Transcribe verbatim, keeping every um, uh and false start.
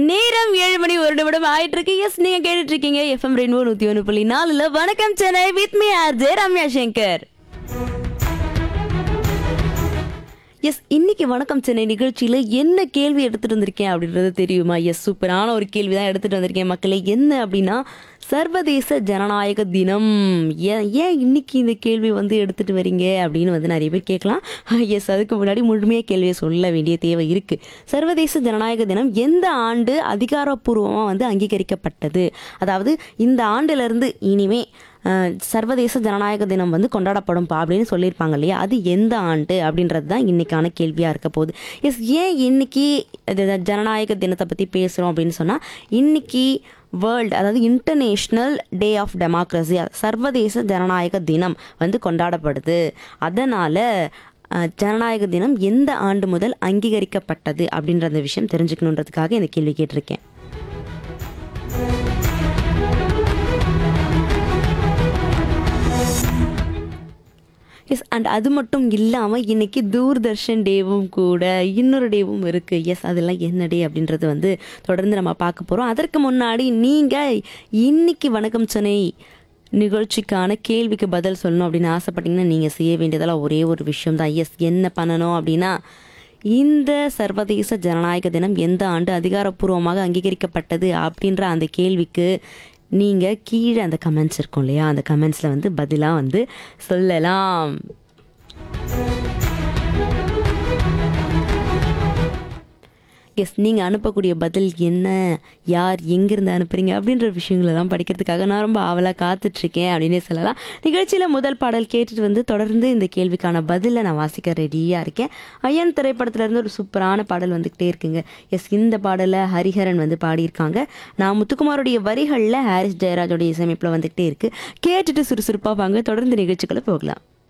நேரம் ஏழு மணி ஒரு நிமிடம் ஆயிட்டு இருக்கு. எஸ், நீங்க கேட்டுட்டு இருக்கீங்க எஃப்எம் ரெயின்போ நூத்தி ஒன்று புள்ளி நாலுல வணக்கம் Chennai with me RJ Ramya Shankar. S, இன்னைக்கு வணக்கம் சென்னை நிகழ்ச்சியில் என்ன கேள்வி எடுத்துகிட்டு வந்திருக்கேன் அப்படின்றது தெரியுமா? எஸ், சூப்பரான ஒரு கேள்வி தான் எடுத்துகிட்டு வந்திருக்கேன் மக்களே. என்ன அப்படின்னா, சர்வதேச ஜனநாயக தினம். ஏன் ஏன் இன்னைக்கு இந்த கேள்வி வந்து எடுத்துகிட்டு வரீங்க அப்படின்னு வந்து நிறைய பேர் கேட்கலாம். எஸ், அதுக்கு முன்னாடி முழுமையாக கேள்வியை சொல்ல வேண்டிய தேவை இருக்குது. சர்வதேச ஜனநாயக தினம் எந்த ஆண்டு அதிகாரப்பூர்வமாக வந்து அங்கீகரிக்கப்பட்டது? அதாவது இந்த ஆண்டிலிருந்து இனிமே சர்வதேச ஜனநாயக தினம் வந்து கொண்டாடப்படும்பா அப்படின்னு சொல்லியிருப்பாங்க இல்லையா, அது எந்த ஆண்டு அப்படின்றது தான் இன்றைக்கான கேள்வியாக இருக்க போகுது. எஸ், ஏன் இன்னைக்கு ஜனநாயக தினத்தை பற்றி பேசுகிறோம் அப்படின்னு சொன்னால், இன்னைக்கு வேர்ல்டு, அதாவது இன்டர்நேஷ்னல் டே ஆஃப் டெமோக்ரஸி, சர்வதேச ஜனநாயக தினம் வந்து கொண்டாடப்படுது. அதனால் ஜனநாயக தினம் எந்த ஆண்டு முதல் அங்கீகரிக்கப்பட்டது அப்படின்ற அந்த விஷயம் தெரிஞ்சுக்கணுன்றதுக்காக இந்த கேள்வி கேட்டிருக்கேன். எஸ், அண்ட் அது மட்டும் இல்லாமல் இன்னைக்கு தூர்தர்ஷன் டேவும் கூட, இன்னொரு டேவும் இருக்குது. எஸ், அதெல்லாம் என்ன டே அப்படின்றது வந்து தொடர்ந்து நம்ம பார்க்க போகிறோம். அதற்கு முன்னாடி நீங்கள் இன்னைக்கு வணக்கம் சென்னை நிகழ்ச்சிக்கான கேள்விக்கு பதில் சொல்லணும் அப்படின்னு ஆசைப்பட்டீங்கன்னா நீங்கள் செய்ய வேண்டியதெல்லாம் ஒரே ஒரு விஷயம் தான். எஸ், என்ன பண்ணணும் அப்படின்னா, இந்த சர்வதேச ஜனநாயக தினம் எந்த ஆண்டு அதிகாரப்பூர்வமாக அங்கீகரிக்கப்பட்டது அப்படின்ற அந்த கேள்விக்கு நீங்கள் கீழே அந்த கமெண்ட்ஸ் இருக்கும் இல்லையா, அந்த கமெண்ட்ஸில் வந்து பதிலாக வந்து சொல்லலாம். எஸ், நீங்கள் அனுப்பக்கூடிய பதில் என்ன, யார் எங்கேருந்து அனுப்புறீங்க அப்படின்ற விஷயங்களெல்லாம் படிக்கிறதுக்காக நான் ரொம்ப ஆவலாக காத்துட்ருக்கேன் அப்படின்னே சொல்லலாம். நிகழ்ச்சியில் முதல் பாடல் கேட்டுட்டு வந்து தொடர்ந்து இந்த கேள்விக்கான பதிலை நான் வாசிக்க ரெடியாக இருக்கேன். ஐயன் திரைப்படத்துலேருந்து ஒரு சூப்பரான பாடல் வந்துக்கிட்டே இருக்குங்க. எஸ், இந்த பாடலை ஹரிஹரன் வந்து பாடியிருக்காங்க. நான் முத்துக்குமாரோடைய வரிகளில் ஹாரிஸ் ஜெயராஜோடைய இசையமைப்பில் வந்துக்கிட்டே இருக்குது. கேட்டுட்டு சுறுசுறுப்பாக வாங்க, தொடர்ந்து நிகழ்ச்சிக்குள்ளே போகலாம்.